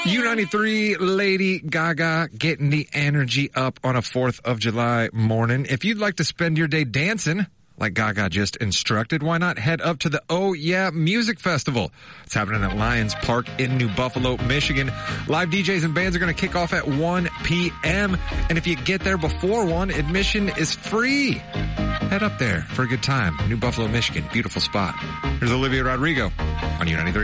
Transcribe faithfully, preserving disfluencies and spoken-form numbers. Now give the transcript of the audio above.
U ninety-three, Lady Gaga, getting the energy up on a fourth of July morning. If you'd like to spend your day dancing, like Gaga just instructed, why not head up to the Oh Yeah Music Festival? It's happening at Lions Park in New Buffalo, Michigan. Live D Js and bands are going to kick off at one p.m. And if you get there before one, admission is free. Head up there for a good time. New Buffalo, Michigan. Beautiful spot. Here's Olivia Rodrigo on U ninety-three.